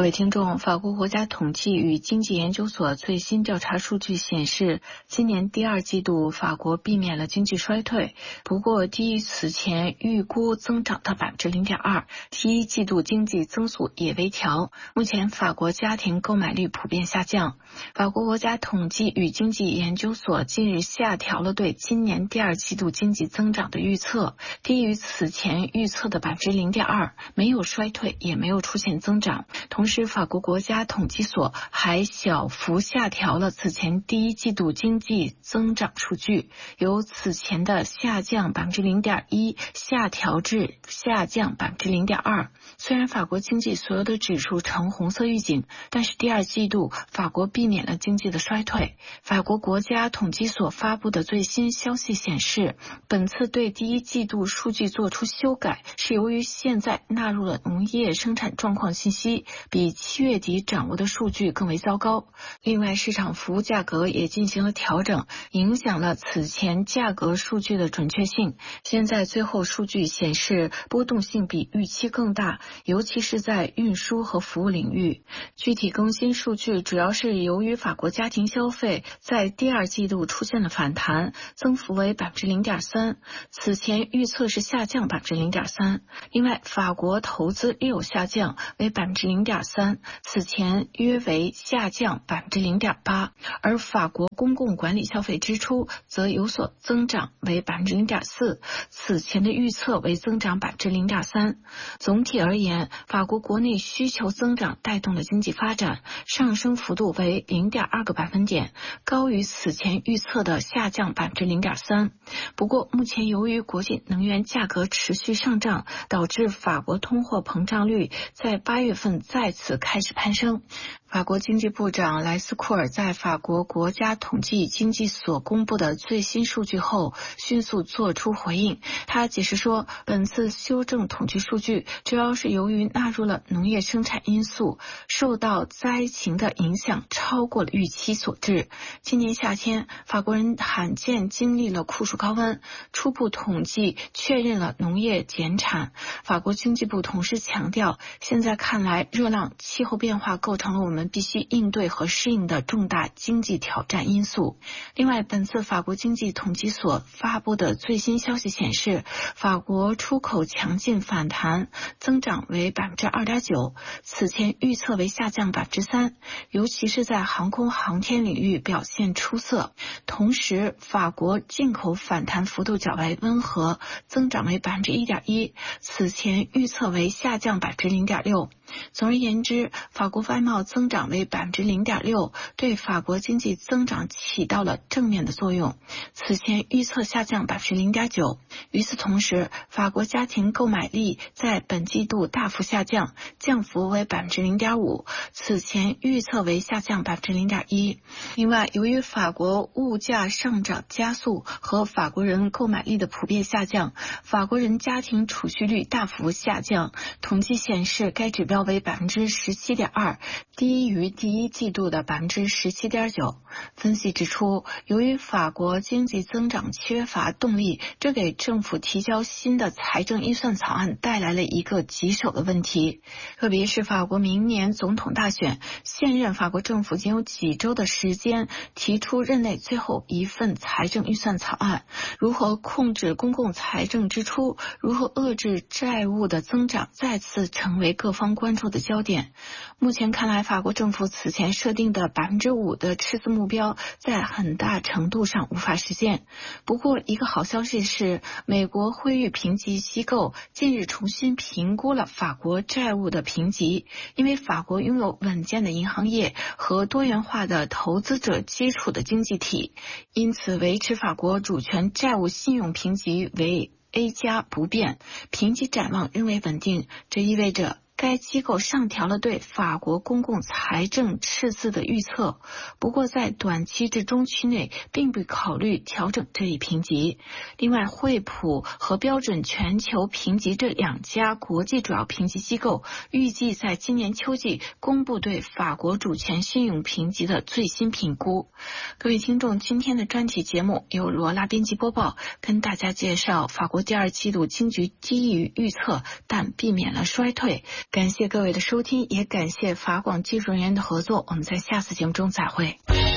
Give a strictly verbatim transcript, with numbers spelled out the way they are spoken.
位听众，法国国家统计与经济研究所最新调查数据显示，今年第二季度法国避免了经济衰退，不过低于此前预估增长的 百分之零点二， 第一季度经济增速也微调。目前法国家庭购买力普遍下降。法国国家统计与经济研究所近日下调了对今年第二季度经济增长的预测，低于此前预测的 百分之零点二， 没有衰退，也没有出现增长。同时，法国国家统计所还小幅下调了此前第一季度经济增长数据，由此前的下降 百分之零点一 下调至下降 百分之零点二。虽然法国经济所有的指数呈红色预警，但是第二季度法国避免了经济的衰退。法国国家统计所发布的最新消息显示，本次对第一季度数据做出修改，是由于现在纳入了农业生产状况信息，比七月底掌握的数据更为糟糕。另外，市场服务价格也进行了调整，影响了此前价格数据的准确性。现在最后数据显示波动性比预期更大，尤其是在运输和服务领域。具体更新数据主要是由于法国家庭消费在第二季度出现了反弹，增幅为 百分之零点三， 此前预测是下降 百分之零点三。 另外，法国投资略有下降为 百分之零点三， 此前约为下降 百分之零点八， 而法国公共管理消费支出则有所增长为 百分之零点四， 此前的预测为增长 百分之零点三。 总体而言，法国国内需求增长带动了经济发展，上升幅度为 零点二个百分点，高于此前预测的下降 百分之零点三。 不过目前由于国际能源价格持续上涨，导致法国通货膨胀率在八月份再次开始攀升。法国经济部长莱斯库尔在法国国家统计经济所公布的最新数据后迅速做出回应。他解释说，本次修正统计数据主要是由于纳入了农业生产因素，受到灾情的影响超过了预期所致。今年夏天，法国人罕见经历了酷暑高温，初步统计确认了农业减产。法国经济部同时强调，现在看来热浪、气候变化构成了我们必须应对和适应的重大经济挑战因素。另外，本次法国经济统计所发布的最新消息显示，法国出口强劲反弹，增长为 百分之二点九， 此前预测为下降 百分之三， 尤其是在航空航天领域表现出色。同时，法国进口反弹幅度较为温和，增长为 百分之一点一， 此前预测为下降 百分之零点六。总而言之，法国外贸增长为 百分之零点六， 对法国经济增长起到了正面的作用，此前预测下降 百分之零点九。 与此同时，法国家庭购买力在本季度大幅下降，降幅为 百分之零点五， 此前预测为下降 百分之零点一。 另外，由于法国物价上涨加速和法国人购买力的普遍下降，法国人家庭储蓄率大幅下降，统计显示该指标为 百分之十七点二， 低于第一季度的 百分之十七点九。 分析指出，由于法国经济增长缺乏动力，这给政府提交新的财政预算草案带来了一个棘手的问题。特别是法国明年总统大选，现任法国政府仅有几周的时间提出任内最后一份财政预算草案，如何控制公共财政支出，如何遏制债务的增长，再次成为各方关注的焦点。目前看来，法国政府此前设定的 百分之五 的赤字目标在很大程度上无法实现。不过一个好消息是，美国惠誉评级机构近日重新评估了法国债务的评级，因为法国拥有稳健的银行业和多元化的投资者基础的经济体，因此维持法国主权债务信用评级为 A 加不变，评级展望仍为稳定。这意味着该机构上调了对法国公共财政赤字的预测，不过在短期至中期内并不考虑调整这一评级。另外，惠普和标准全球评级这两家国际主要评级机构预计在今年秋季公布对法国主权信用评级的最新评估。各位听众，今天的专题节目由罗拉编辑播报，跟大家介绍法国第二季度经济低于预测，但避免了衰退。 感谢各位的收听，也感谢法广技术人员的合作，我们在下次节目中再会。